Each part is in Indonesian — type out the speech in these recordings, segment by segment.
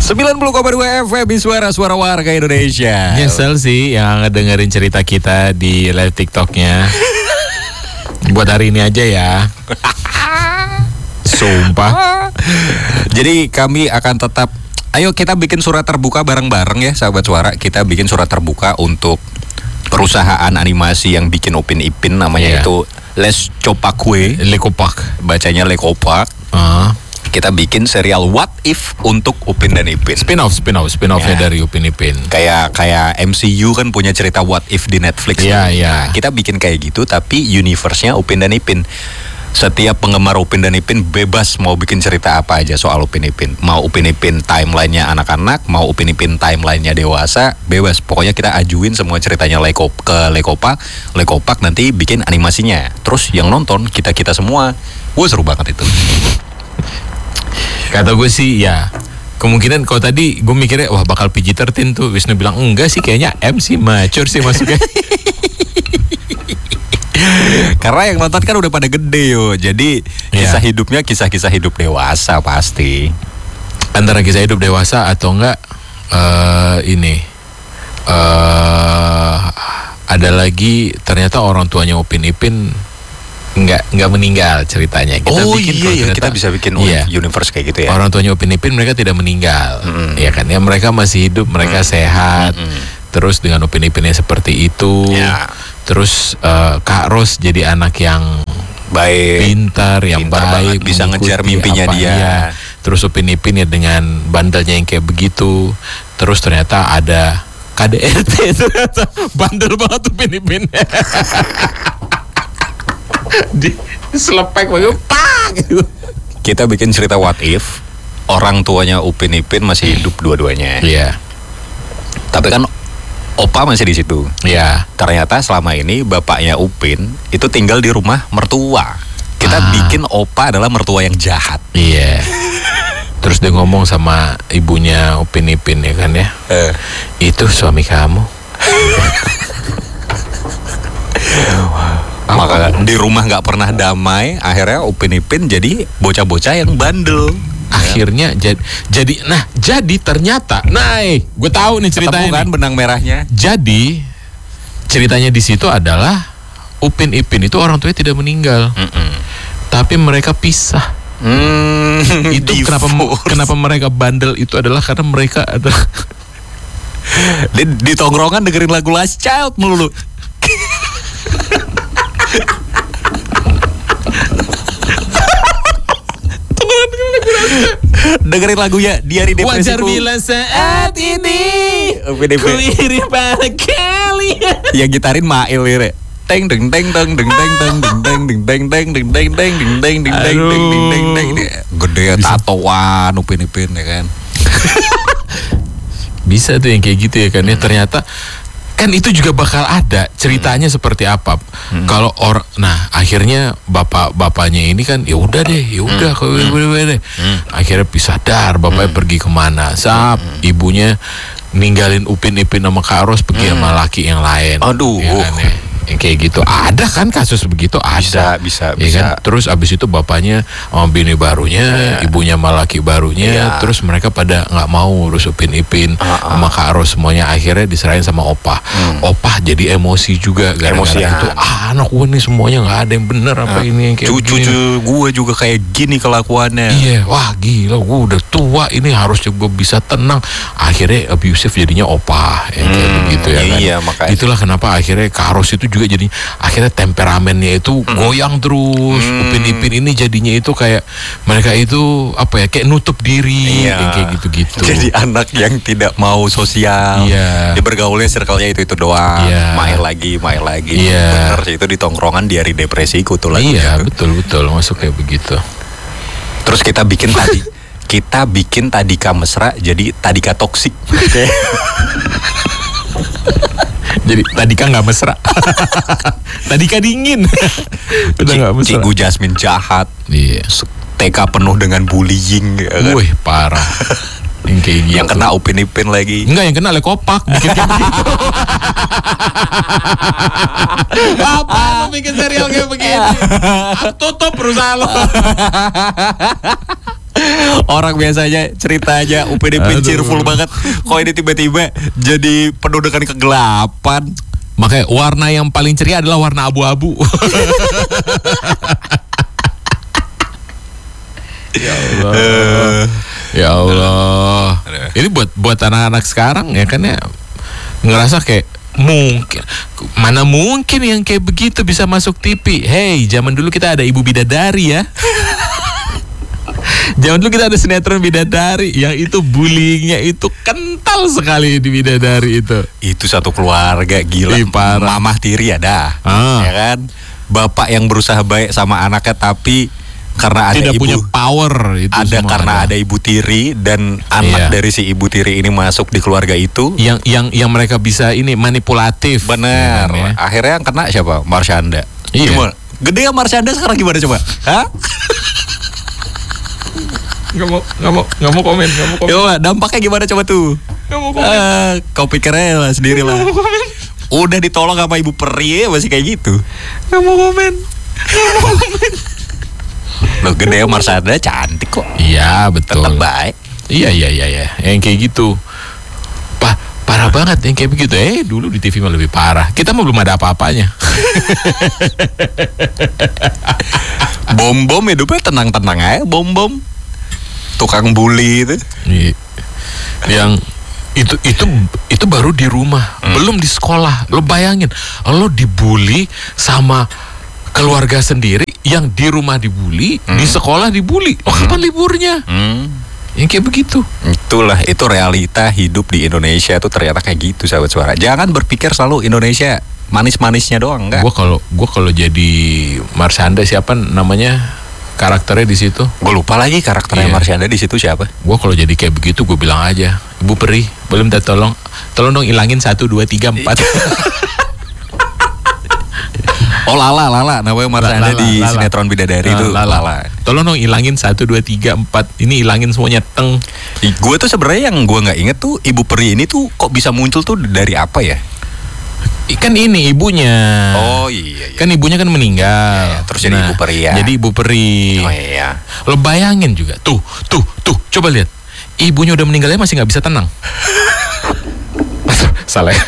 90,2 FM suara warga Indonesia. Nyesel sih yang dengerin cerita kita di live TikToknya. Buat hari ini aja ya. Sumpah. Jadi kami akan tetap, ayo kita bikin surat terbuka bareng-bareng ya sahabat suara. Kita bikin surat terbuka untuk perusahaan animasi yang bikin Upin Ipin, namanya itu Les Copakwe, Lekopak, bacanya Lekopak. Kita bikin serial What If untuk Upin dan Ipin. Spin-offnya dari Upin Ipin. Kayak MCU kan punya cerita What If di Netflix. Iya. Kita bikin kayak gitu tapi universe-nya Upin dan Ipin. Setiap penggemar Upin dan Ipin bebas mau bikin cerita apa aja soal Upin Ipin. Mau Upin Ipin timeline-nya anak-anak, mau Upin Ipin timeline-nya dewasa, bebas. Pokoknya kita ajuin semua ceritanya ke Lekopak nanti bikin animasinya. Terus yang nonton kita semua. Wah, seru banget itu. Kata gue sih ya, kemungkinan kalau tadi gue mikirnya wah bakal PG-13 tuh. Wisnu bilang enggak sih, kayaknya M sih, mature sih masuknya. Karena yang nonton kan udah pada gede yo. Jadi kisah hidupnya kisah-kisah hidup dewasa pasti. Antara kisah hidup dewasa atau enggak ada lagi ternyata orang tuanya Upin Ipin nggak meninggal ceritanya. Kita bisa bikin universe kayak gitu ya. Orang tuanya Upin Ipin mereka tidak meninggal, ya kan? Ya mereka masih hidup, mereka sehat. Terus dengan Upin Ipinnya seperti itu, terus Kak Ros jadi anak yang baik, pintar baik, bisa ngejar mimpinya dia. Terus Upin Ipin ya dengan bandelnya yang kayak begitu. Terus ternyata ada KDRT, ternyata bandel banget Upin Ipin. Selepek banget, gitu. Kita bikin cerita What If orang tuanya Upin Ipin masih hidup dua-duanya. Iya. Tapi kan Opa masih di situ. Iya. Ternyata selama ini bapaknya Upin itu tinggal di rumah mertua. Kita bikin Opa adalah mertua yang jahat. Iya. Terus dia ngomong sama ibunya Upin Ipin ya kan ya. Itu suami kamu. Maka di rumah nggak pernah damai. Akhirnya Upin Ipin jadi bocah-bocah yang bandel. Akhirnya jadi ternyata, gue tahu nih ceritanya. Ketemu kan benang merahnya. Jadi ceritanya di situ adalah Upin Ipin itu orang tuanya tidak meninggal, tapi mereka pisah. Itu kenapa mereka bandel itu adalah karena mereka adalah di tongkrongan dengerin lagu Last Child melulu. Dengerin lagunya di hari depresiku. Wajar bila saat ini ku iri pada kalian. Yang gitarin Mail ya. Teng deng deng deng deng deng deng deng deng deng deng deng deng deng deng deng deng deng deng deng. Gede tatoan Upin Ipin ya kan. Bisa tuh yang kayak gitu ya kan ya. Ternyata kan itu juga bakal ada ceritanya seperti apa. Kalau akhirnya bapaknya ini kan ya udah deh. Akhirnya pisah bapaknya pergi kemana. Ibunya ninggalin Upin Ipin sama Kak Ros pergi sama laki yang lain. Aduh. Ya kan, ya? Yang kayak gitu ada kan kasus begitu, ada. Bisa. Kan? Terus abis itu bapaknya sama bini barunya, ibunya sama laki barunya, terus mereka pada nggak mau urus Upin Ipin sama Kak Ros, semuanya akhirnya diserahin sama Opah. Opah jadi emosi juga gara-gara itu. Anak gue nih semuanya nggak ada yang bener apa ini yang kayak cucu gue juga kayak gini kelakuannya. Iya, wah gila, gue udah tua ini harusnya gue bisa tenang. Akhirnya abusive jadinya Opah yang kayak begitu ya kan. Iya, makanya. Itulah kenapa akhirnya Kak Ros itu juga jadi akhirnya temperamennya itu goyang terus. Upin Ipin ini jadinya itu kayak mereka itu apa ya, kayak nutup diri, kayak gitu-gitu. Jadi anak yang tidak mau sosial. Dia bergaulnya circle-nya itu doang. Main lagi. Bener sih, itu di tongkrongan di hari depresiku tuh lagi. Iya, betul masuk kayak begitu. Terus kita bikin Tadika mesra jadi Tadika toksik. Jadi Tadika nggak mesra. Tadika dingin. Udah nggak mesra. Cikgu Jasmine jahat. Iya. TK penuh dengan bullying. Ya kan? Wih, parah. Yang kayak gitu. Yang kena Upin Ipin lagi. Enggak, yang kena Lekopak. Bikin kayak begitu. Apa lu bikin serial kayak begini? Tutup perusahaan lo. Orang biasanya ceritanya Upin Ipin Aduh. cheerful banget. Kok ini tiba-tiba jadi penuh dengan kegelapan. Makanya warna yang paling ceria adalah warna abu-abu. Ya Allah. Ya Allah. Ini buat anak-anak sekarang ya kan ya, ngerasa kayak mana mungkin yang kayak begitu bisa masuk TV. Hey, zaman dulu kita ada Ibu Bidadari ya. Zaman dulu kita ada sinetron Bidadari yang itu bullyingnya itu kental sekali di Bidadari itu. Itu satu keluarga gila. Ih, parah. Mamah tiri ada, Ah. ya kan? Bapak yang berusaha baik sama anaknya tapi karena ada Tidak ibu punya power itu ada semua karena ada ibu tiri dan anak Iya. dari si ibu tiri ini masuk di keluarga itu. yang mereka bisa ini manipulatif. Bener. Ya kan, ya? Akhirnya yang kena siapa? Marsyanda. Iya. Gimana? Gede ya Marsyanda sekarang gimana coba? Hah? Nggak mau komen. Coba dampaknya gimana coba tuh? Kau pikirnya lah sendiri lah. Udah ditolong sama ibu peri masih kayak gitu. Nggak mau komen. Loh gede ya Marsyanda cantik kok. Iya betul. Tetap baik. Iya. Yang kayak gitu. Parah banget yang kayak begitu. Dulu di TV mah lebih parah. Kita mah belum ada apa-apanya. Bom-bom hidupnya tenang-tenang aja. Bom-bom. Tukang bully itu. Iya. Yang itu baru di rumah, belum di sekolah. Lo bayangin, lo dibully sama keluarga sendiri, yang di rumah dibully, di sekolah dibully. Kapan liburnya? Yang kayak begitu. Itulah, itu realita hidup di Indonesia tuh ternyata kayak gitu sahabat suara. Jangan berpikir selalu Indonesia manis-manisnya doang, enggak. Gua kalau jadi Marsyanda, siapa namanya karakternya di situ? Gue lupa lagi karakternya Iya. Marsyanda di situ siapa. Gua kalau jadi kayak begitu, gue bilang aja, Ibu Peri, boleh minta tolong dong ilangin 1, 2, 3, 4. Oh Lala namanya Marsyanda di Lala. sinetron Bidadari itu Lala. Tolong dong ilangin 1, 2, 3, 4. Ini ilangin semuanya, teng. Gue tuh sebenarnya yang gue nggak inget tuh Ibu Peri ini tuh kok bisa muncul tuh dari apa ya? Kan ini ibunya. Oh iya. Kan ibunya kan meninggal. Iya, terus jadi Ibu Peri ya. Jadi Ibu Peri. Oh iya. Lo bayangin juga. Tuh, coba lihat. Ibunya udah meninggalnya masih nggak bisa tenang. Salah ya?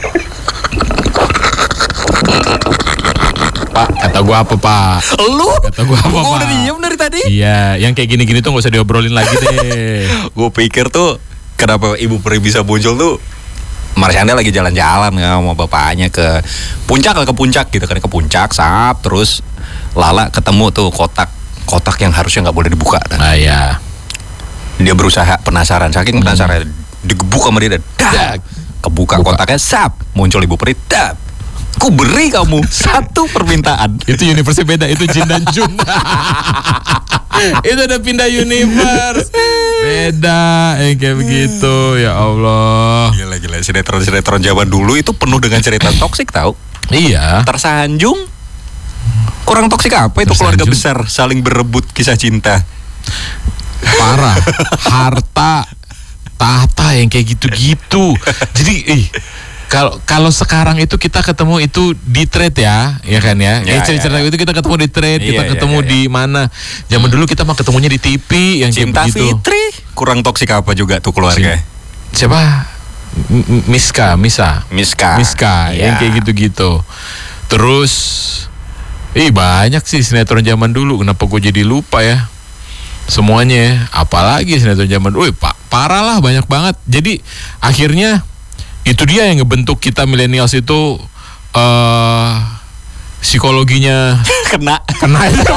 Pak, kata gua apa, Pak? Lu? Kata gua apa, Gua udah Pak? diem dari tadi. Iya, yang kayak gini-gini tuh nggak usah diobrolin lagi deh. Gue pikir tuh kenapa Ibu Peri bisa muncul tuh Marsyanda lagi jalan-jalan ya, sama bapaknya ke puncak gitu kan, ke puncak terus Lala ketemu tuh kotak yang harusnya nggak boleh dibuka. Ah ya. Dia berusaha penasaran, saking penasaran digebuk sama dia dan dak, kebuka Buka. kotaknya, muncul Ibu Peri, dak. Ku beri kamu satu permintaan. Itu universe beda, itu Jin dan Jun. Itu udah pindah universe. Beda, kayak begitu. Ya Allah. Gila sinetron zaman dulu itu penuh dengan cerita toksik tau. Iya. Tersanjung. Kurang toksik apa itu? Keluarga Tersanjung. besar saling berebut kisah cinta. Parah. Harta, tahta yang kayak gitu-gitu. Jadi kalau sekarang itu kita ketemu itu di trade ya kan ya. Ya, Cerita ya. itu kita ketemu di trade, kita Iya, ketemu iya. di mana. Zaman dulu kita mah ketemunya di TV yang Cinta kayak begitu. Fitri. Kurang toksik apa juga tuh keluarga. Siapa? Miska. Miska. Yang kayak gitu-gitu. Terus banyak sih sinetron zaman dulu. Kenapa gue jadi lupa ya semuanya? Apalagi sinetron zaman dulu. Parah lah, banyak banget. Jadi akhirnya itu dia yang ngebentuk kita milenials itu psikologinya Kena. itu.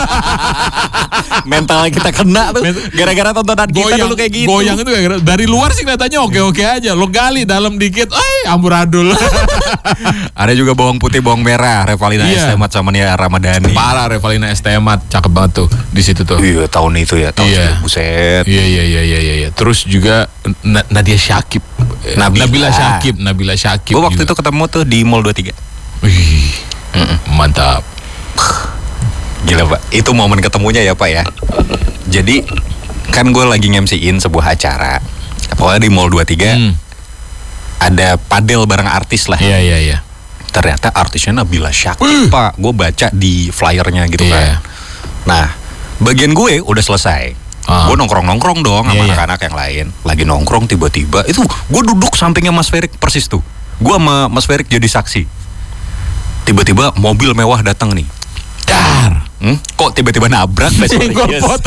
Mental kita kena tuh. Gara-gara tontonan kita dulu kayak gitu. Goyang itu gara-gara dari luar sih kelihatannya oke-oke aja. Lo gali dalam dikit, amburadul. Ada juga bawang putih, bawang merah, Revalina Iya. Estemat sama Nia Ramadhani. Parah, Revalina Estemat, cakep banget tuh di situ tuh. Iya, tahun itu ya, tahun Iya. itu, buset. Iya. Terus juga Nadia Syakib. Nabila Syakib. Gue waktu juga. itu ketemu tuh di Mall 23. Wih, mantap. Gila Pak, itu momen ketemunya ya Pak ya. Jadi kan gue lagi nge-MC-in sebuah acara. Pokoknya di Mall 23 ada padel bareng artis lah. Iya. Ternyata artisnya Nabila Syakib Pak. Gue baca di flyernya gitu Iya. kan. Nah, bagian gue udah selesai. Gue nongkrong dong sama Iya, iya. anak-anak yang lain. Lagi nongkrong tiba-tiba itu gue duduk sampingnya Mas Ferik persis tuh. Gue sama Mas Ferik jadi saksi. Tiba-tiba mobil mewah datang nih. Dar. Kok tiba-tiba nabrak? Jenggol Yes. pot.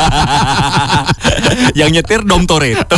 Yang nyetir Dom Toretto.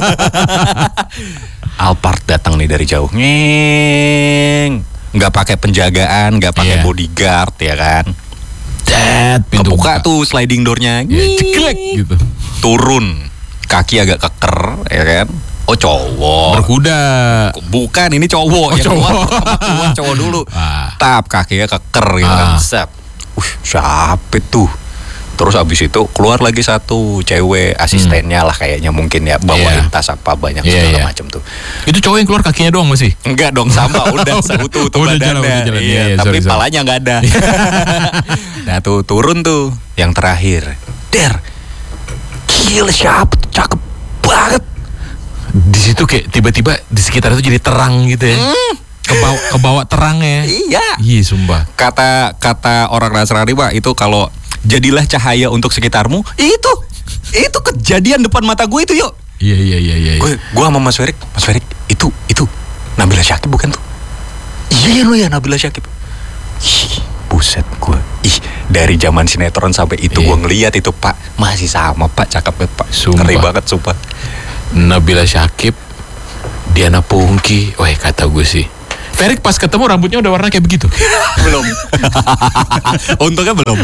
Alphard datang nih dari jauh. Ngeng. Nggak pakai penjagaan, nggak pakai Iya. bodyguard ya kan. Pintu Kebuka tuh sliding doornya. Ya, ceklek gitu. Turun. Kaki agak keker ya kan. Oh cowok. Berkuda. Bukan, ini cowok. Oh, Yang cowok. keluar cowok dulu. Ah. Tap, kakinya keker gitu kan. Set. Siapa tuh? Terus abis itu keluar lagi satu cewek asistennya lah kayaknya mungkin ya, bawain Iya. tas apa banyak Iya, segala iya. macam tuh. Itu cowok yang keluar kakinya doang masih? Enggak dong, sama udah seutuh Udah jalan, badannya. udah jalan. Iya, Iya, tapi sorry. palanya nggak ada. Nah tuh turun tuh yang terakhir. Der, gila siapa tuh, cakep banget. Di situ kayak tiba-tiba di sekitar itu jadi terang gitu ya. Kebawa terangnya. Iya. Iya, sumpah. Kata orang Nasrani Pak, itu kalau jadilah cahaya untuk sekitarmu, itu kejadian depan mata gue itu yuk. Iya. Gue sama Mas Ferik, itu Nabila Syakib bukan tuh? Iya lo ya Nabila Syakib. Ih, buset gue. Ih, dari zaman sinetron sampai itu Iya. gue ngeliat itu Pak, masih sama Pak, cakep banget Pak. Sumpah. Ngeri banget sumpah. Nabila Syakib, Diana Pungki. Wah, kata gue sih. Ferik pas ketemu rambutnya udah warna kayak begitu. Belum. Untungnya belum.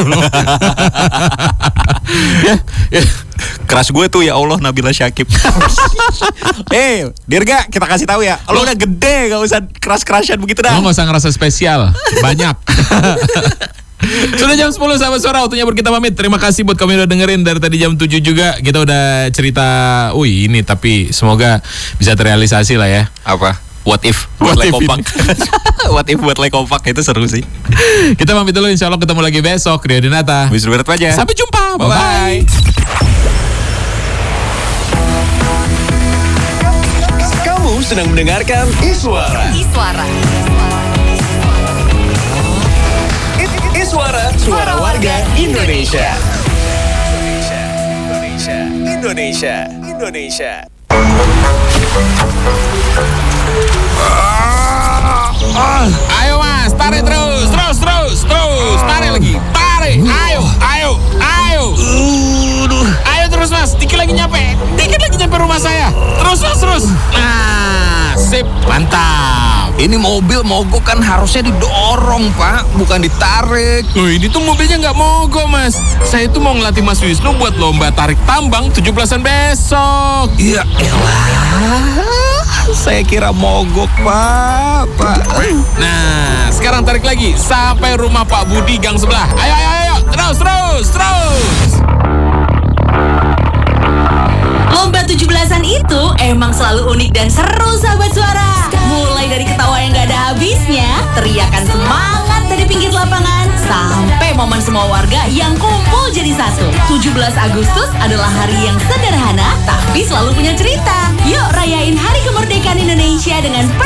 Ya. Keras gue tuh ya Allah Nabila Syakib. Dirga kita kasih tahu ya. Lo udah gede, gak usah keras-kerasan begitu dah. Lo gak usah ngerasa spesial. Banyak. Sudah jam 10 sahabat suara, waktunya kita pamit. Terima kasih buat kamu yang udah dengerin dari tadi jam 7 juga. Kita udah cerita ini, tapi semoga bisa terrealisasi lah ya. Apa? What if buat What if Kompak. What if buat Kompak itu seru sih. Kita pamit dulu, insya Allah ketemu lagi besok. Rio Dinata. Wisnu Berat aja. Sampai jumpa. Bye-bye. Kamu sedang mendengarkan Iswara. Iswara, suara warga Indonesia. Indonesia. Ayo mas, tarik terus, tarik lagi, tarik, ayo, ayo terus mas, dikit lagi nyampe rumah saya, terus, nah, sip, mantap. Ini mobil mogok kan harusnya didorong Pak, bukan ditarik. Loh, ini tuh mobilnya nggak mogok mas, saya tuh mau ngelatih Mas Wisnu buat lomba tarik tambang 17-an besok. Ya elah, saya kira mogok Pak. Nah, sekarang tarik lagi sampai rumah Pak Budi gang sebelah. Ayo, terus. Lomba 17-an itu emang selalu unik dan seru sahabat suara. Mulai dari ketawa yang gak ada habisnya, teriakan semangat dari pinggir lapangan, sampai momen semua warga yang kumpul jadi satu. 17 Agustus adalah hari yang sederhana, tapi selalu punya cerita. Yuk rayain Hari Kemerdekaan Indonesia dengan